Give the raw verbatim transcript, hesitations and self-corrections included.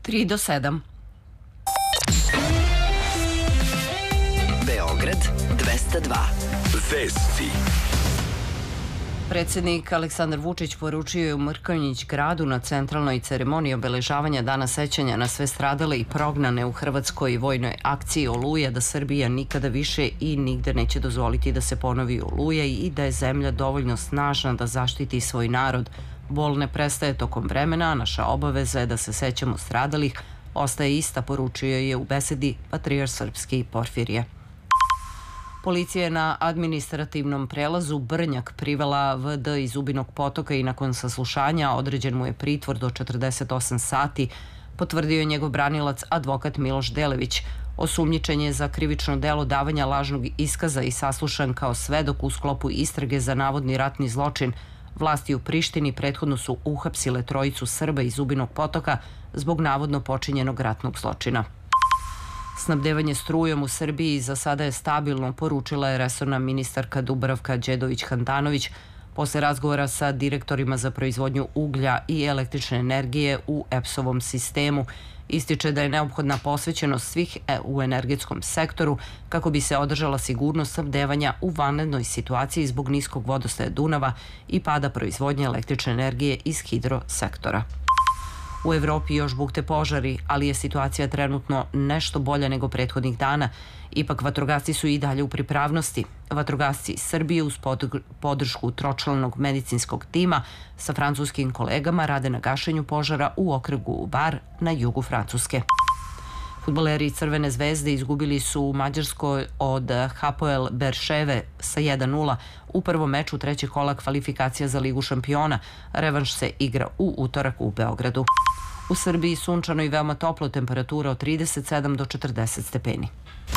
tri do sedam. Beograd dvesta dva. Vesti. Predsednik Aleksandar Vučić poručio je u Mrkonjić gradu na centralnoj ceremoniji obeležavanja Dana sećanja na sve stradale i prognane u hrvatskoj vojnoj akciji Oluja da Srbija nikada više i nigde neće dozvoliti da se ponovi Oluja i da je zemlja dovoljno snažna da zaštiti svoj narod. Bol ne prestaje tokom vremena, a naša obaveza je da se sećamo stradalih ostaje ista, poručio je u besedi patrijarh srpski Porfirije. Policija je na administrativnom prelazu Brnjak privela V D iz Zubinog Potoka i nakon saslušanja određen mu je pritvor do četrdeset osam sati, potvrdio je njegov branilac advokat Miloš Delević. Osumnjičen je za krivično delo davanja lažnog iskaza i saslušan kao svedok u sklopu istrage za navodni ratni zločin. Vlasti u Prištini prethodno su uhapsile trojicu Srba iz Zubinog Potoka zbog navodno počinjenog ratnog zločina. Snabdevanje strujom u Srbiji za sada je stabilno, poručila je resorna ministarka Dubravka Đedović-Handanović posle razgovora sa direktorima za proizvodnju uglja i električne energije u E P S-ovom sistemu. Ističe da je neophodna posvećenost svih u energetskom sektoru kako bi se održala sigurnost snabdevanja u vanrednoj situaciji zbog niskog vodostaja Dunava i pada proizvodnje električne energije iz hidrosektora. U Evropi još bukte požari, ali je situacija trenutno nešto bolja nego prethodnih dana. Ipak vatrogasci su i dalje u pripravnosti. Vatrogasci iz Srbije uz podršku tročlanog medicinskog tima sa francuskim kolegama rade na gašenju požara u okregu Var na jugu Francuske. Fudbaleri Crvene zvezde izgubili su u Mađarskoj od Hapoel Berševe sa jedan nula u prvom meču trećeg kola kvalifikacija za Ligu šampiona. Revanš se igra u utorak u Beogradu. U Srbiji sunčano i veoma toplo, temperatura od trideset sedam do četrdeset stepeni.